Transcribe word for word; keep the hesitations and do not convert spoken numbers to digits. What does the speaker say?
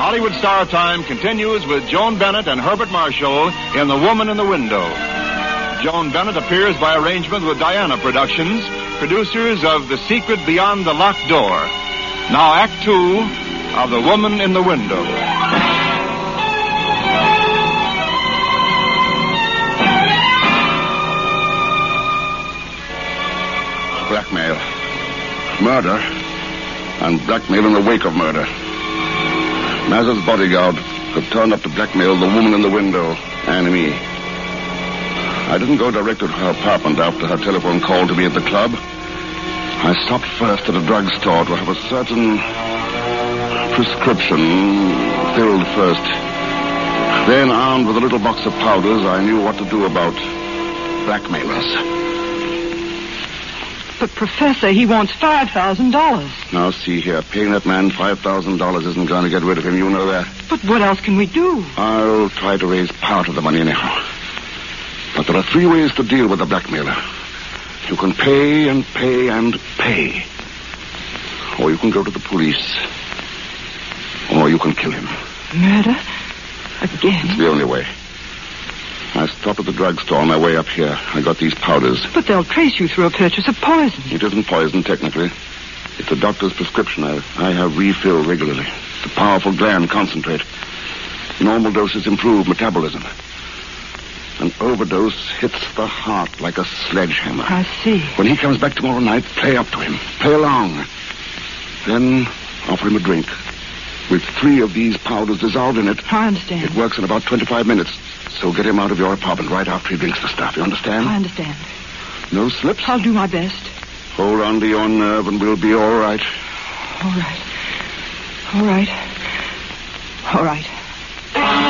Hollywood Star Time continues with Joan Bennett and Herbert Marshall in The Woman in the Window. Joan Bennett appears by arrangement with Diana Productions, producers of The Secret Beyond the Locked Door. Now, Act Two of The Woman in the Window. Blackmail. Murder. And blackmail in the wake of murder. Mazza's bodyguard had turned up to blackmail the woman in the window and me. I didn't go direct to her apartment after her telephone call to me at the club. I stopped first at a drugstore to have a certain prescription filled first. Then, armed with a little box of powders, I knew what to do about blackmailers. But, Professor, he wants five thousand dollars. Now, see here. Paying that man five thousand dollars isn't going to get rid of him. You know that. But what else can we do? I'll try to raise part of the money anyhow. But there are three ways to deal with a blackmailer. You can pay and pay and pay. Or you can go to the police. Or you can kill him. Murder? Again? It's the only way. I stopped at the drugstore on my way up here. I got these powders. But they'll trace you through a purchase of poison. It isn't poison, technically. It's a doctor's prescription. I, I have refilled regularly. It's a powerful gland concentrate. Normal doses improve metabolism. An overdose hits the heart like a sledgehammer. I see. When he comes back tomorrow night, play up to him. Play along. Then offer him a drink. With three of these powders dissolved in it. I understand. It works in about twenty-five minutes. So get him out of your apartment right after he drinks the stuff. You understand? I understand. No slips? I'll do my best. Hold on to your nerve and we'll be all right. All right. All right. All right.